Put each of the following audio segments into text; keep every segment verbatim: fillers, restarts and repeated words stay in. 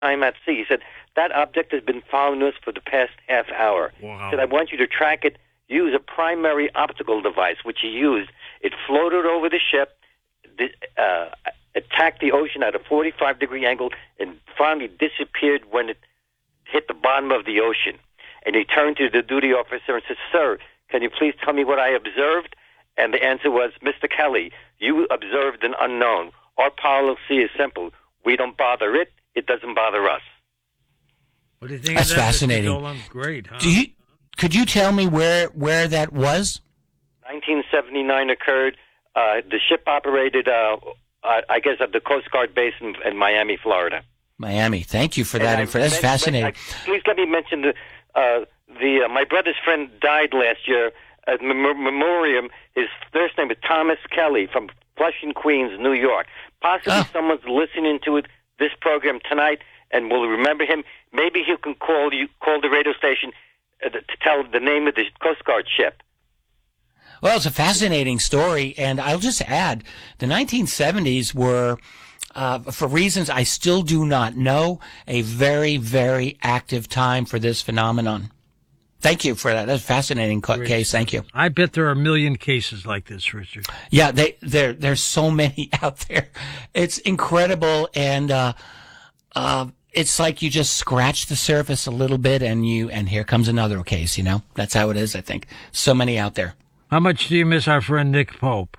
time at sea. He said, that object has been following us for the past half hour. Wow. He said, I want you to track it, use a primary optical device, which he used. It floated over the ship, uh, attacked the ocean at a forty-five degree angle, and finally disappeared when it hit the bottom of the ocean. And he turned to the duty officer and said, sir, can you please tell me what I observed? And the answer was, Mister Kelly, you observed an unknown. Our policy is simple. We don't bother it. It doesn't bother us. What do you think That's of that, fascinating. Mister Dolan? Great, huh? Do you, could you tell me where, where that was? nineteen seventy-nine occurred. Uh, the ship operated, uh, uh, I guess, at the Coast Guard base in, in Miami, Florida. Miami. Thank you for And that. I info. That's meant- fascinating. I, please let me mention the uh, the uh, my brother's friend died last year at mem- memoriam. His first name is Thomas Kelly from Flushing, Queens, New York. Possibly Oh. someone's listening to it, this program tonight and will remember him. Maybe he can call you, call the radio station uh, to tell the name of the Coast Guard ship. Well, it's a fascinating story, and I'll just add, the nineteen seventies were, uh, for reasons I still do not know, a very, very active time for this phenomenon. Thank you for that. That's a fascinating co- case. Thank you. I bet there are a million cases like this, Richard. Yeah, they, there, there's so many out there. It's incredible, and uh, uh, it's like you just scratch the surface a little bit, and you, and here comes another case. You know, that's how it is. I think so many out there. How much do you miss our friend Nick Pope?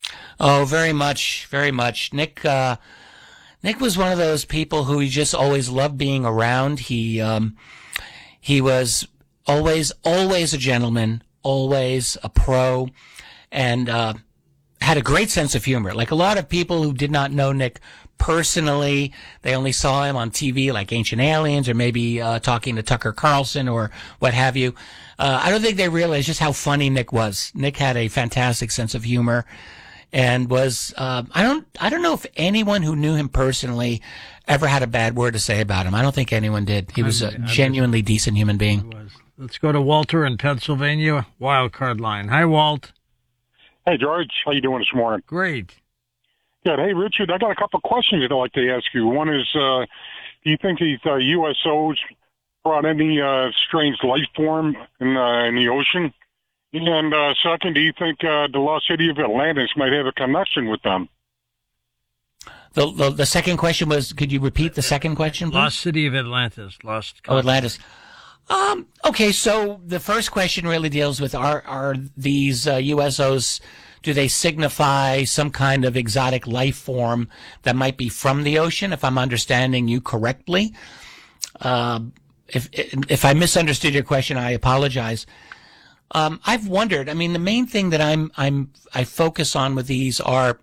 Oh, very much, very much. Nick, uh, Nick was one of those people who he just always loved being around. He, um, he was always, always a gentleman, always a pro, and, uh, had a great sense of humor. Like a lot of people who did not know Nick personally, they only saw him on T V like Ancient Aliens or maybe, uh, talking to Tucker Carlson or what have you. Uh, I don't think they realized just how funny Nick was. Nick had a fantastic sense of humor and was, uh, I don't, I don't know if anyone who knew him personally ever had a bad word to say about him. I don't think anyone did. He was a genuinely decent human being. Was. Let's go to Walter in Pennsylvania, wild card line. Hi, Walt. Hey, George. How you doing this morning? Great. Good. Hey, Richard, I got a couple of questions I'd like to ask you. One is, uh, do you think these uh, U S Os brought any uh, strange life form in, uh, in the ocean? And uh, second, do you think uh, the lost city of Atlantis might have a connection with them? The, the the second question was, could you repeat the second question, please? Lost city of Atlantis. Lost. Oh, Atlantis. Um, okay, so the first question really deals with, are, are these uh, U S Os, do they signify some kind of exotic life form that might be from the ocean, if I'm understanding you correctly? Uh, if, if I misunderstood your question, I apologize. Um, I've wondered, I mean, the main thing that I'm, I'm, I focus on with these are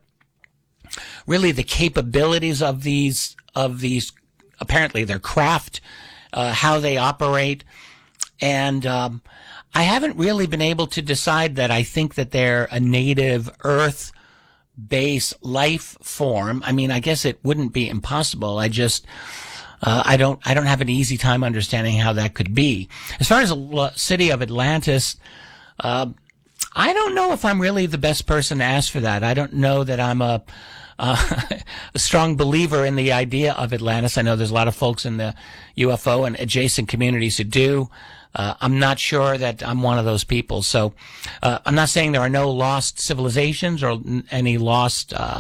really the capabilities of these, of these, apparently their craft, uh, how they operate. And, um, I haven't really been able to decide that I think that they're a native Earth base life form. I mean, I guess it wouldn't be impossible. I just, uh, I don't, I don't have an easy time understanding how that could be. As far as the city of Atlantis, uh, I don't know if I'm really the best person to ask for that. I don't know that I'm a, uh, a strong believer in the idea of Atlantis. I know there's a lot of folks in the U F O and adjacent communities who do. Uh, I'm not sure that I'm one of those people. So, uh, I'm not saying there are no lost civilizations or n- any lost, uh,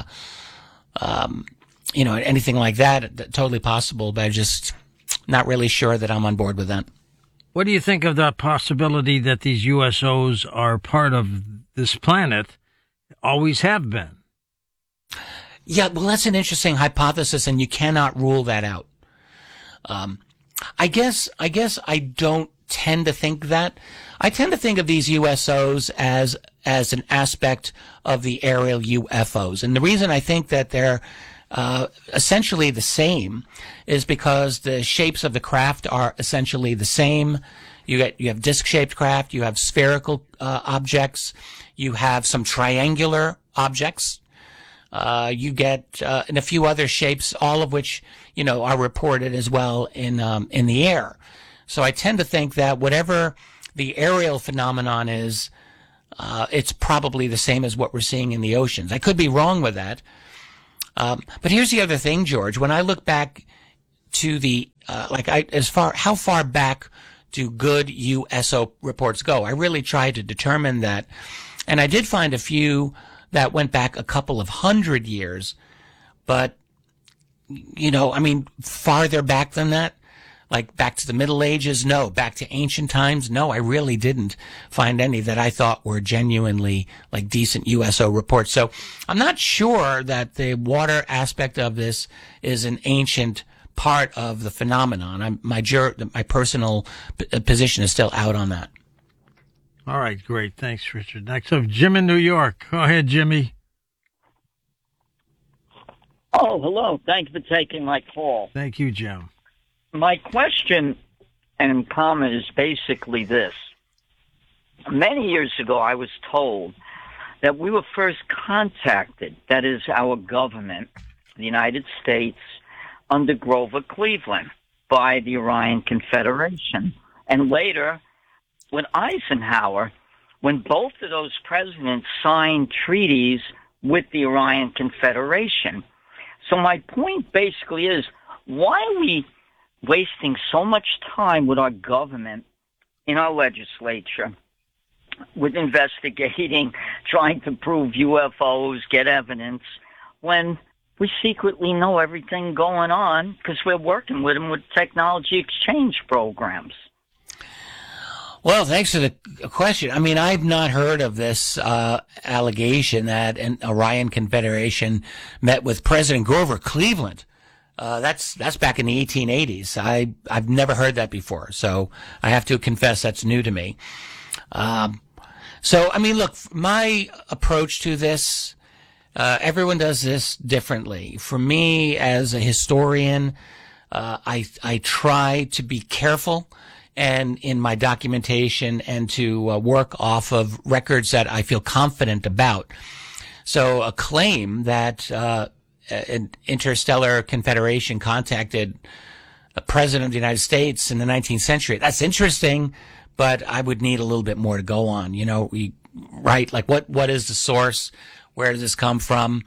um, you know, anything like that. Totally possible, but I'm just not really sure that I'm on board with that. What do you think of the possibility that these U S Os are part of this planet, always have been? Yeah, well, that's an interesting hypothesis, and you cannot rule that out. Um, I guess, I guess I don't tend to think that. I tend to think of these U S Os as, as an aspect of the aerial U F Os. And the reason I think that they're, uh, essentially the same is because the shapes of the craft are essentially the same. You get, you have disc-shaped craft, you have spherical, uh, objects, you have some triangular objects. Uh, you get, uh, and a few other shapes, all of which, you know, are reported as well in, um, in the air. So I tend to think that whatever the aerial phenomenon is, uh, it's probably the same as what we're seeing in the oceans. I could be wrong with that. Um, but here's the other thing, George. When I look back to the, uh, like I, as far, how far back do good U S O reports go? I really tried to determine that. And I did find a few that went back a couple of hundred years, but, you know, I mean, farther back than that, like back to the Middle Ages, no. Back to ancient times, no. I really didn't find any that I thought were genuinely like decent U S O reports. So I'm not sure that the water aspect of this is an ancient part of the phenomenon. I'm, my jur- my personal p- position is still out on that. All right, great. Thanks, Richard. Next up, Jim in New York. Go ahead, Jimmy. Oh, hello. Thanks for taking my call. Thank you, Jim. My question and comment is basically this. Many years ago, I was told that we were first contacted, that is our government, the United States, under Grover Cleveland by the Orion Confederation. And later, with Eisenhower, when both of those presidents signed treaties with the Orion Confederation. So my point basically is, why are we wasting so much time with our government in our legislature with investigating, trying to prove U F Os, get evidence, when we secretly know everything going on because we're working with them with technology exchange programs? Well, thanks for the question. I mean, I've not heard of this uh, allegation that an Orion Confederation met with President Grover Cleveland. Uh, that's, that's back in the eighteen eighties. I, I've never heard that before. So I have to confess that's new to me. Um, so, I mean, look, my approach to this, uh, everyone does this differently. For me, as a historian, uh, I, I try to be careful and in my documentation and to uh, work off of records that I feel confident about. So a claim that, uh, an interstellar confederation contacted a president of the United States in the nineteenth century. That's interesting, but I would need a little bit more to go on. You know, we, right? Like what, what is the source? Where does this come from?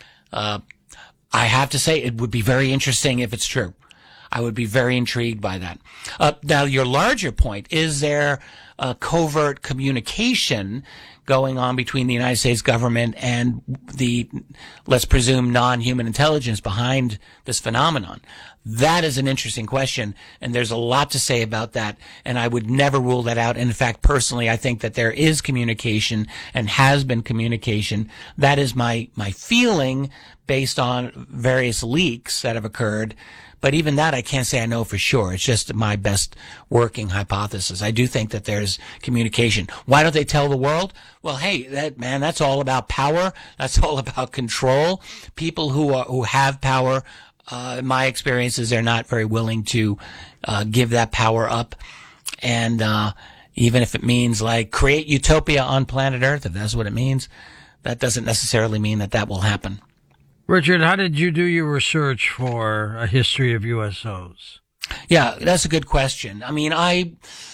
Uh, I have to say it would be very interesting if it's true. I would be very intrigued by that. Uh, now, your larger point, is there a covert communication going on between the United States government and the, let's presume, non-human intelligence behind this phenomenon? That is an interesting question, and there's a lot to say about that, and I would never rule that out. And in fact, personally, I think that there is communication and has been communication. That is my, my feeling based on various leaks that have occurred. But even that, I can't say I know for sure. It's just my best working hypothesis. I do think that there's communication. Why don't they tell the world? Well, hey, that man, that's all about power. That's all about control. People who are, who have power, uh, in my experiences, they're not very willing to, uh, give that power up. And, uh, even if it means like create utopia on planet Earth, if that's what it means, that doesn't necessarily mean that that will happen. Richard, how did you do your research for a history of U S Os? Yeah, that's a good question. I mean, I,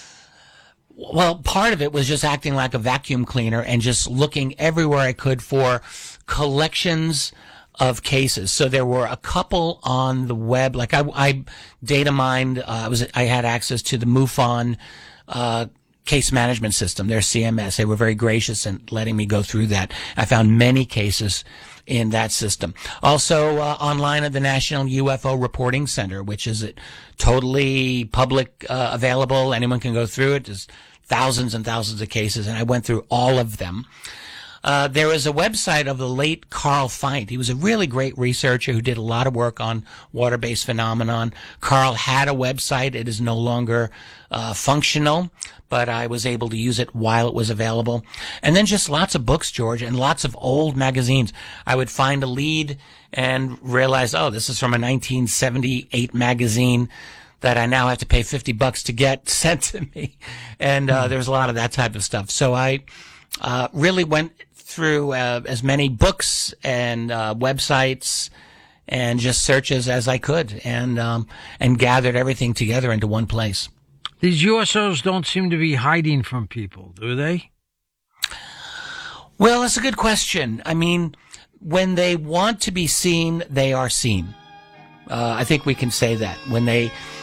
well, part of it was just acting like a vacuum cleaner and just looking everywhere I could for collections of cases. So there were a couple on the web, like I, I data mined, uh, I was, I had access to the MUFON, uh, case management system, their C M S. They were very gracious in letting me go through that. I found many cases in that system. Also, uh, online at the National U F O Reporting Center, which is totally public, uh, available. Anyone can go through it. There's thousands and thousands of cases, and I went through all of them. Uh, there is a website of the late Carl Feit. He was a really great researcher who did a lot of work on water-based phenomenon. Carl had a website. It is no longer uh, functional, but I was able to use it while it was available. And then just lots of books, George, and lots of old magazines. I would find a lead and realize, oh, this is from a nineteen seventy-eight magazine that I now have to pay fifty bucks to get sent to me. And uh, there's a lot of that type of stuff. So I uh, really went through uh, as many books and uh, websites and just searches as I could, and um, and gathered everything together into one place. These U S Os don't seem to be hiding from people, do they? Well, that's a good question. I mean, when they want to be seen, they are seen. Uh, I think we can say that when they